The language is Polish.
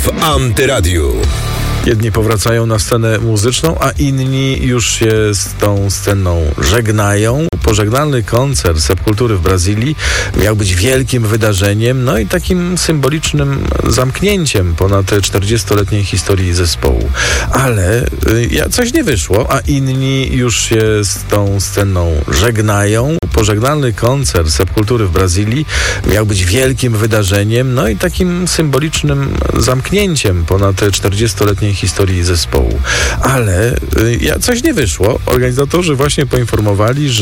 w Antyradiu. Jedni powracają na scenę muzyczną, a inni już się z tą sceną żegnają. Pożegnalny koncert Sepultury w Brazylii miał być wielkim wydarzeniem, no i takim symbolicznym zamknięciem ponad 40-letniej historii zespołu. Ale coś nie wyszło, a inni już się z tą sceną żegnają. Pożegnalny koncert Sepultury w Brazylii miał być wielkim wydarzeniem, no i takim symbolicznym zamknięciem ponad 40-letniej historii zespołu. Ale coś nie wyszło. Organizatorzy właśnie poinformowali, że